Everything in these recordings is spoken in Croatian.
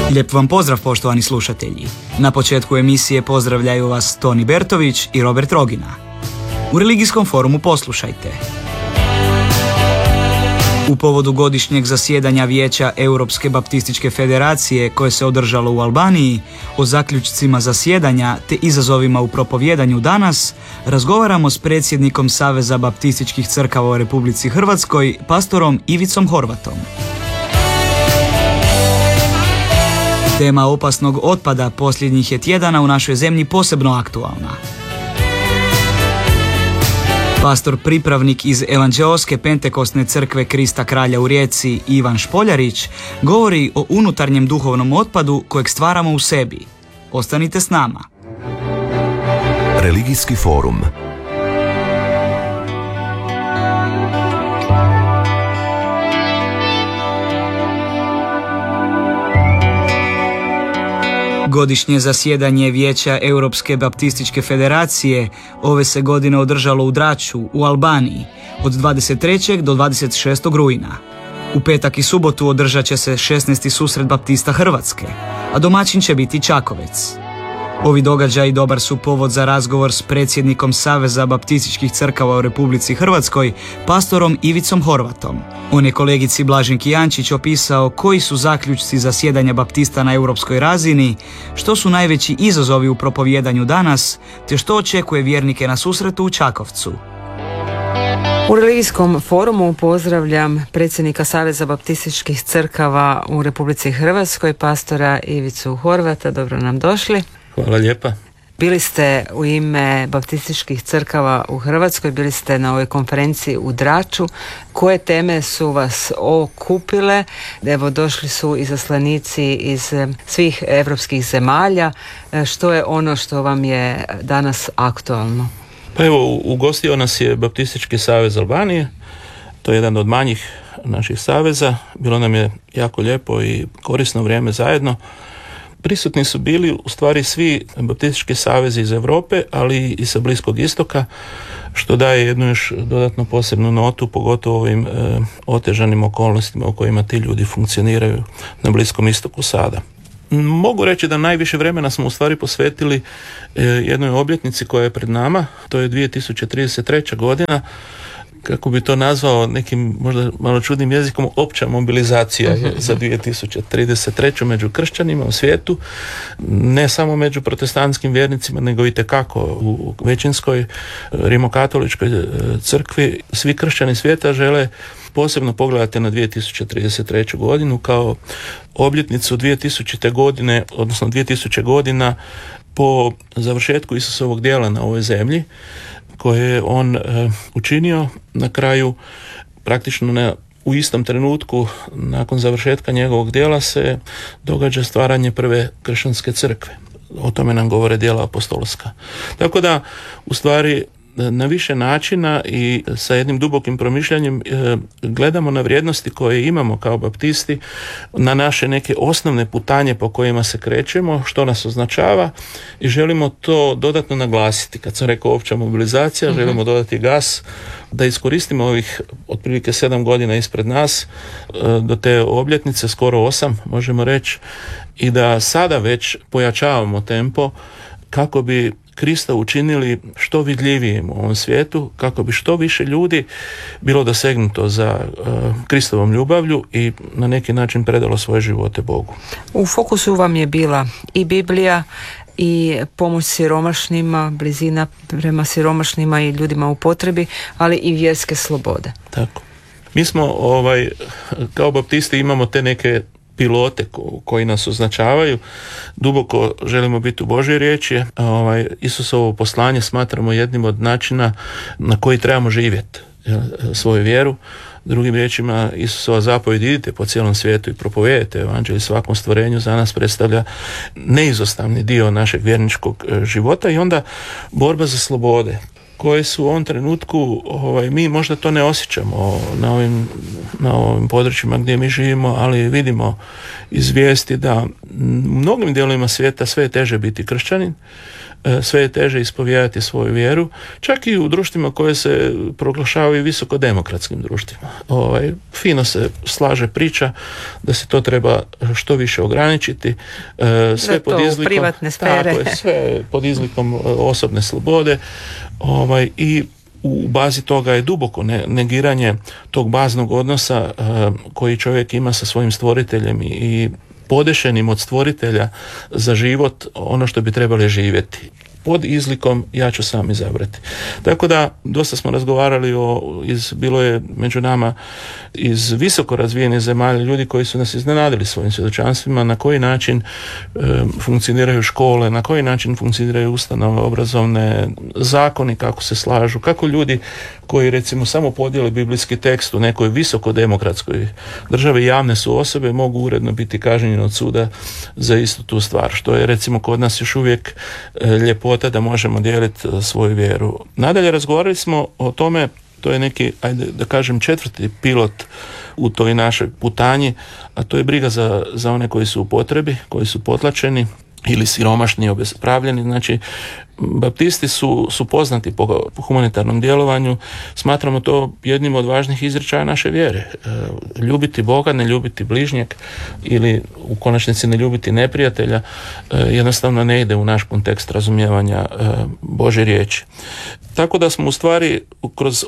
Lijep vam pozdrav, poštovani slušatelji. Na početku emisije pozdravljaju vas Toni Bertović i Robert Rogina. U religijskom forumu poslušajte. U povodu godišnjeg zasjedanja Vijeća Europske baptističke federacije koje se održalo u Albaniji, o zaključcima zasjedanja te izazovima u propovjedanju danas, razgovaramo s predsjednikom Saveza baptističkih crkava u Republici Hrvatskoj, pastorom Ivicom Horvatom. Tema opasnog otpada posljednjih je tjedana u našoj zemlji posebno aktualna. Pastor pripravnik iz Evanđeoske pentekostne crkve Krista Kralja u Rijeci Ivan Špoljarić govori o unutarnjem duhovnom otpadu kojeg stvaramo u sebi. Ostanite s nama. Religijski forum. Godišnje zasjedanje Vijeća Europske baptističke federacije ove se godine održalo u Draču, u Albaniji, od 23. do 26. rujna. U petak i subotu održat će se 16. susret Baptista Hrvatske, a domaćin će biti Čakovec. Ovi događaji dobar su povod za razgovor s predsjednikom Saveza baptističkih crkava u Republici Hrvatskoj, pastorom Ivicom Horvatom. On je kolegici Blaženki Jančić opisao koji su zaključci zasjedanja baptista na europskoj razini, što su najveći izazovi u propovjedanju danas, te što očekuje vjernike na susretu u Čakovcu. U religijskom forumu pozdravljam predsjednika Saveza baptističkih crkava u Republici Hrvatskoj, pastora Ivicu Horvata. Dobro nam došli. Hvala lijepa. Bili ste u ime baptističkih crkava u Hrvatskoj, bili ste na ovoj konferenciji u Draču. Koje teme su vas okupile? Evo, došli su izaslanici iz svih europskih zemalja. Što je ono što vam je danas aktualno? Pa evo, ugostio nas je Baptistički savez Albanije. To je jedan od manjih naših saveza. Bilo nam je jako lijepo i korisno vrijeme zajedno. Prisutni su bili u stvari svi baptistički savezi iz Europe, ali i sa Bliskog istoka, što daje jednu još dodatno posebnu notu, pogotovo ovim otežanim okolnostima u kojima ti ljudi funkcioniraju na Bliskom istoku sada. Mogu reći da najviše vremena smo u stvari posvetili jednoj obljetnici koja je pred nama, to je 2033. godina, kako bi to nazvao nekim možda malo čudnim jezikom, opća mobilizacija za 2033. među kršćanima u svijetu, ne samo među protestantskim vjernicima, nego i tekako u većinskoj rimokatoličkoj crkvi. Svi kršćani svijeta žele posebno pogledati na 2033. godinu kao obljetnicu 2000. godine, odnosno 2000 godina po završetku Isusovog djela na ovoj zemlji, koje je on učinio na kraju. Praktično u istom trenutku nakon završetka njegovog djela se događa stvaranje prve kršćanske crkve. O tome nam govore djela apostolska. Tako da u stvari na više načina i sa jednim dubokim promišljanjem gledamo na vrijednosti koje imamo kao baptisti, na naše neke osnovne putanje po kojima se krećemo, što nas označava, i želimo to dodatno naglasiti. Kad sam rekao opća mobilizacija, želimo dodati gas, da iskoristimo ovih otprilike 7 godina ispred nas do te obljetnice, skoro 8 možemo reći, i da sada već pojačavamo tempo kako bi Krista učinili što vidljivijim u ovom svijetu, kako bi što više ljudi bilo dosegnuto za Kristovom ljubavlju i na neki način predalo svoje živote Bogu. U fokusu vam je bila i Biblija i pomoć siromašnima, blizina prema siromašnima i ljudima u potrebi, ali i vjerske slobode. Tako. Mi smo kao baptisti imamo te neke pilote koji nas označavaju. Duboko želimo biti u Božoj riječi. Isusovo poslanje smatramo jednim od načina na koji trebamo živjeti svoju vjeru. Drugim riječima, Isusova zapovjed idite po cijelom svijetu i propovijedajte evanđelje svakom stvorenju za nas predstavlja neizostavni dio našeg vjerničkog života, i onda borba za slobode koje su u ovom trenutku, mi možda to ne osjećamo na ovim područjima gdje mi živimo, ali vidimo iz vijesti da U mnogim dijelovima svijeta sve je teže biti kršćanin, sve je teže ispovjedati svoju vjeru, čak i u društvima koje se proglašavaju visoko demokratskim društvima. Fino se slaže priča da se to treba što više ograničiti, sve pod izlikom privatne sfere. Tako je, sve pod izlikom osobne slobode, i u bazi toga je duboko negiranje tog baznog odnosa koji čovjek ima sa svojim stvoriteljem i podešenim od stvoritelja za život ono što bi trebali živjeti. Pod izlikom ja ću sam izabrati. Tako da dosta smo razgovarali bilo je među nama iz visoko razvijenih zemalja ljudi koji su nas iznenadili svojim svjedočanstvima, na koji način funkcioniraju škole, na koji način funkcioniraju ustanove obrazovne, zakoni kako se slažu, kako ljudi koji recimo samo podijele biblijski tekst u nekoj visoko demokratskoj državi, javne su osobe, mogu uredno biti kažnjeni od suda za istu tu stvar, što je recimo kod nas još uvijek ljepota da možemo dijeliti svoju vjeru. Nadalje razgovarali smo o tome, to je neki, ajde da kažem, 4. pilot u toj našoj putanji, a to je briga za one koji su u potrebi, koji su potlačeni ili siromašni, obespravljeni. Znači, baptisti su poznati po humanitarnom djelovanju. Smatramo to jednim od važnih izričaja naše vjere. Ljubiti Boga, ne ljubiti bližnjeg ili u konačnici ne ljubiti neprijatelja jednostavno ne ide u naš kontekst razumijevanja Božje riječi. Tako da smo u stvari kroz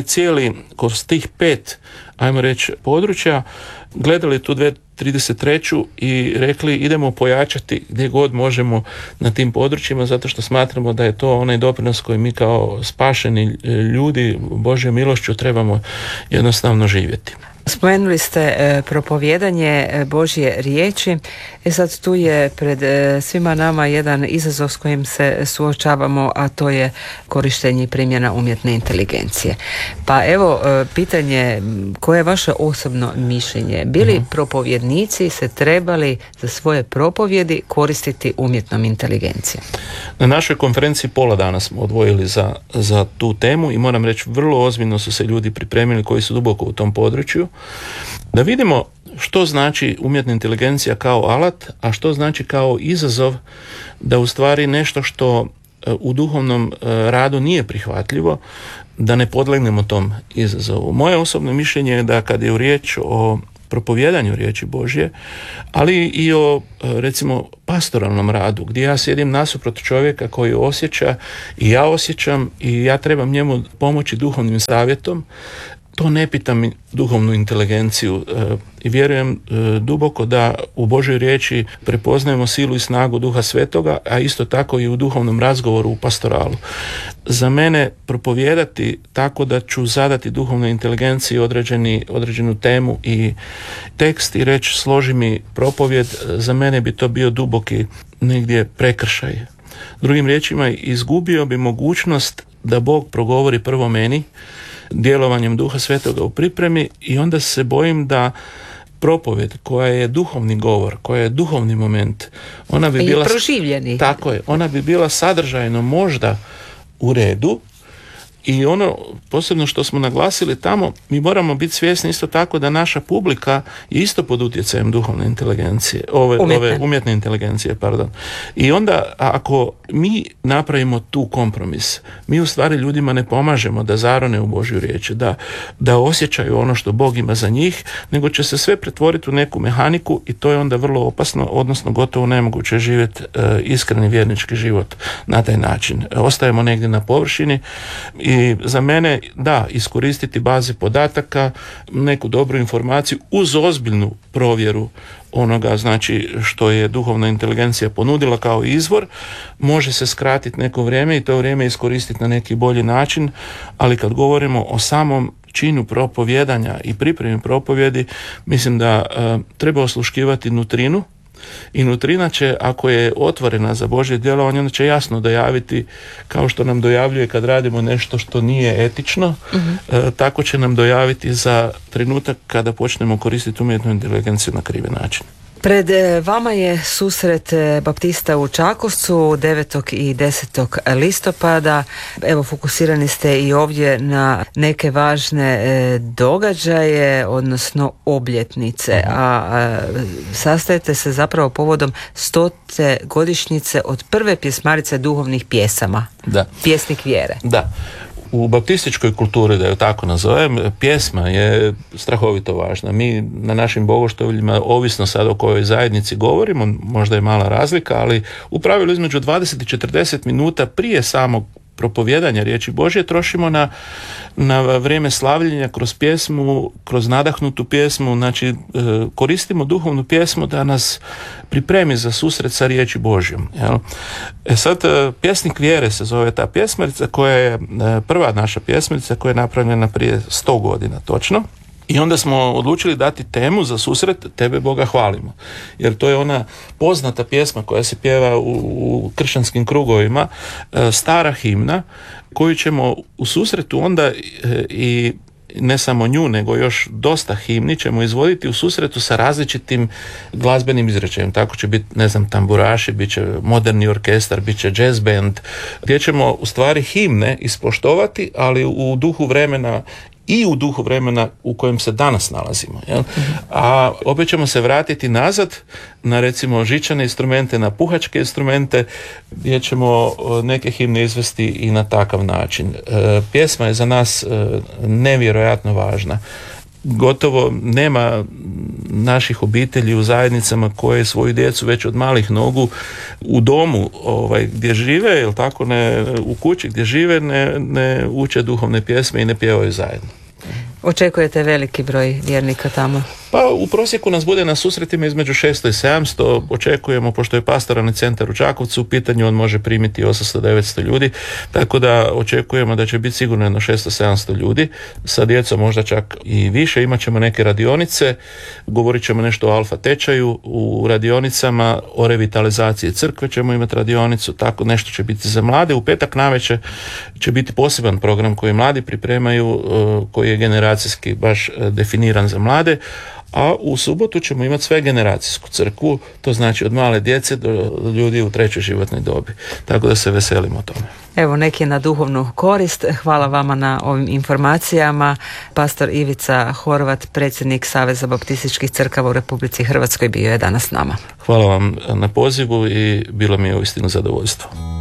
kroz tih 5, ajmo reći, područja gledali tu 2033 i rekli idemo pojačati gdje god možemo na tim područjima, zato što smatramo da je to onaj doprinos koji mi kao spašeni ljudi Božjom milošću trebamo jednostavno živjeti. Spomenuli ste propovijedanje Božje riječi. Sad tu je pred svima nama jedan izazov s kojim se suočavamo, a to je korištenje i primjena umjetne inteligencije. Pa evo, pitanje, koje je vaše osobno mišljenje? Bili propovjednici se trebali za svoje propovjedi koristiti umjetnom inteligencijom? Na našoj konferenciji pola dana smo odvojili za tu temu i moram reći, vrlo ozbiljno su se ljudi pripremili koji su duboko u tom području, da vidimo što znači umjetna inteligencija kao alat, a što znači kao izazov, da u stvari nešto što u duhovnom radu nije prihvatljivo, da ne podlegnemo tom izazovu. Moje osobno mišljenje je da kad je u riječ o propovijedanju riječi Božje, ali i o recimo pastoralnom radu, gdje ja sjedim nasuprot čovjeka koji osjeća i ja osjećam i ja trebam njemu pomoći duhovnim savjetom, to ne pitam duhovnu inteligenciju i vjerujem duboko da u Božoj riječi prepoznajemo silu i snagu Duha Svetoga, a isto tako i u duhovnom razgovoru u pastoralu. Za mene propovijedati tako da ću zadati duhovnoj inteligenciji određenu temu i tekst i reći složi mi propovjed, za mene bi to bio duboki negdje prekršaj. Drugim riječima, izgubio bi mogućnost da Bog progovori prvo meni, djelovanjem Duha Svetoga u pripremi, i onda se bojim da propovjed koja je duhovni govor, koja je duhovni moment, ona bi bila proživljeni. Tako je, ona bi bila sadržajno možda u redu. I ono posebno što smo naglasili tamo, mi moramo biti svjesni isto tako da naša publika je isto pod utjecajem duhovne inteligencije, umjetne inteligencije, pardon. I onda ako mi napravimo tu kompromis, mi u stvari ljudima ne pomažemo da zarone u Božju riječ, da osjećaju ono što Bog ima za njih, nego će se sve pretvoriti u neku mehaniku i to je onda vrlo opasno, odnosno gotovo nemoguće živjeti iskreni vjernički život na taj način. Ostajemo negdje na površini i za mene, da, iskoristiti baze podataka, neku dobru informaciju uz ozbiljnu provjeru onoga, znači, što je duhovna inteligencija ponudila kao izvor, može se skratiti neko vrijeme i to vrijeme iskoristiti na neki bolji način, ali kad govorimo o samom činu propovijedanja i pripremi propovjedi, mislim da treba osluškivati nutrinu. I nutrina će, ako je otvorena za Božje djelovanje, onda će jasno dojaviti, kao što nam dojavljuje kad radimo nešto što nije etično, tako će nam dojaviti za trenutak kada počnemo koristiti umjetnu inteligenciju na krivi način. Pred vama je susret baptista u Čakovcu 9. i 10. listopada. Evo, fokusirani ste i ovdje na neke važne događaje, odnosno obljetnice, a sastajete se zapravo povodom 100. godišnjice od prve pjesmarice duhovnih pjesama. Da. Pjesnik vjere. Da. U baptističkoj kulturi, da ju tako nazovem, pjesma je strahovito važna. Mi na našim bogoštovljima, ovisno sad o kojoj zajednici govorimo, možda je mala razlika, ali u pravilu između 20 i 40 minuta prije samog propovijedanja riječi Božje trošimo na vrijeme slavljenja kroz pjesmu, kroz nadahnutu pjesmu, znači koristimo duhovnu pjesmu da nas pripremi za susret sa riječi Božjom. Jel? Sad, Pjesnik vjere se zove ta pjesmarica, koja je prva naša pjesmarica koja je napravljena prije 100 godina točno. I onda smo odlučili dati temu za susret Tebe Boga hvalimo. Jer to je ona poznata pjesma koja se pjeva u kršćanskim krugovima, stara himna, koju ćemo u susretu onda i ne samo nju, nego još dosta himni ćemo izvoditi u susretu sa različitim glazbenim izrečajem. Tako će biti, ne znam, tamburaši, bit će moderni orkestar, bit će jazz band, gdje ćemo u stvari himne ispoštovati, ali u duhu vremena u kojem se danas nalazimo. Jel? A opet ćemo se vratiti nazad na, recimo, žičane instrumente, na puhačke instrumente, gdje ćemo neke himne izvesti i na takav način. Pjesma je za nas nevjerojatno važna. Gotovo nema naših obitelji u zajednicama koje svoju djecu već od malih nogu u domu gdje žive, jel tako, u kući gdje žive, ne uče duhovne pjesme i ne pjevaju zajedno. Očekujete veliki broj vjernika tamo? Pa u prosjeku nas bude na susretima između 600 i 700. Očekujemo, pošto je pastoralni centar u Čakovcu u pitanju, on može primiti 800-900 ljudi, tako da očekujemo da će biti sigurno jedno 600-700 ljudi, sa djecom možda čak i više. Imat ćemo neke radionice, govorit ćemo nešto o alfa tečaju u radionicama, o revitalizaciji crkve ćemo imati radionicu, tako nešto će biti za mlade. U petak navečer će biti poseban program koji mladi pripremaju, koji je generacijski baš definiran za mlade, a u subotu ćemo imati sve generacijsku crkvu, to znači od male djece do ljudi u trećoj životnoj dobi. Tako da se veselimo tome. Evo, neki na duhovnu korist. Hvala vama na ovim informacijama. Pastor Ivica Horvat, predsjednik Saveza baptističkih crkava u Republici Hrvatskoj, bio je danas s nama. Hvala vam na pozivu i bilo mi je uistinu zadovoljstvo.